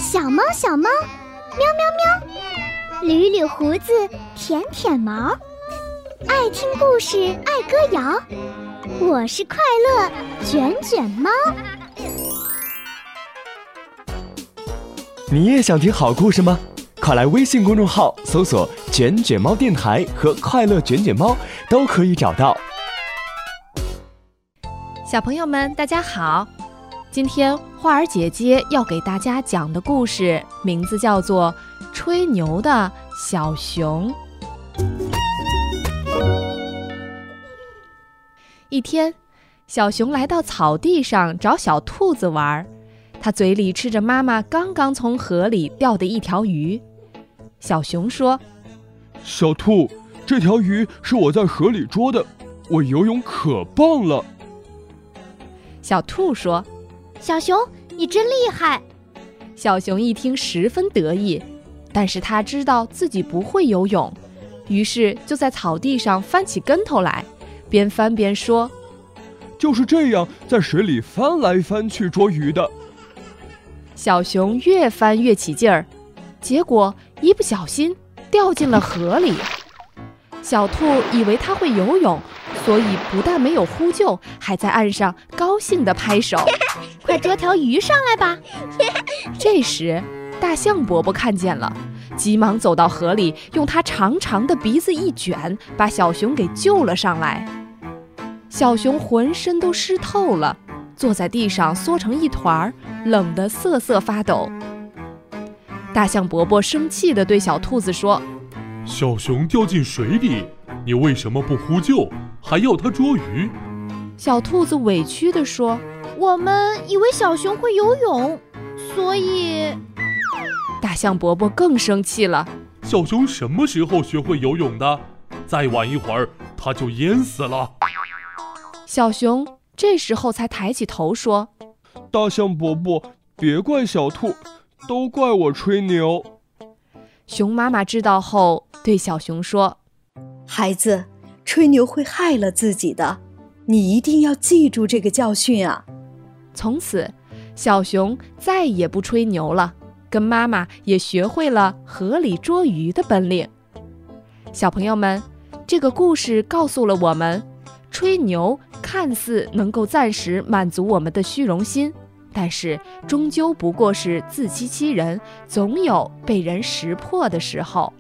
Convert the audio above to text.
小猫小猫，喵喵喵，捋捋胡子，舔舔毛，爱听故事，爱歌谣。我是快乐卷卷猫。 你也想听好故事吗？快来微信公众号搜索卷卷猫电台和快乐卷卷猫，都可以找到。 小朋友们大家好，今天花儿姐姐要给大家讲的故事名字叫做吹牛的小熊。一天，小熊来到草地上找小兔子玩，他嘴里吃着妈妈刚刚从河里钓的一条鱼。小熊说： 小兔，这条鱼是我在河里捉的，我游泳可棒了。 小兔说： 小熊，你真厉害。 小熊一听十分得意，但是他知道自己不会游泳，于是就在草地上翻起跟头来，边翻边说： 就是这样在水里翻来翻去捉鱼的。 小熊越翻越起劲儿，结果一不小心掉进了河里。小兔以为他会游泳，所以不但没有呼救，还在岸上高兴地拍手快捉条鱼上来吧。 这时大象伯伯看见了，急忙走到河里，用他长长的鼻子一卷，把小熊给救了上来。小熊浑身都湿透了，坐在地上缩成一团，冷得瑟瑟发抖。大象伯伯生气地对小兔子说： 小熊掉进水里，你为什么不呼救，还要它捉鱼？ 小兔子委屈地说： 我们以为小熊会游泳，所以…… 大象伯伯更生气了： 小熊什么时候学会游泳的？再晚一会儿，它就淹死了。 小熊这时候才抬起头说： 大象伯伯，别怪小兔，都怪我吹牛。 熊妈妈知道后对小熊说： 孩子，吹牛会害了自己的，你一定要记住这个教训啊。 从此小熊再也不吹牛了，跟妈妈也学会了河里捉鱼的本领。小朋友们，这个故事告诉了我们，吹牛看似能够暂时满足我们的虚荣心，但是终究不过是自欺欺人，总有被人识破的时候。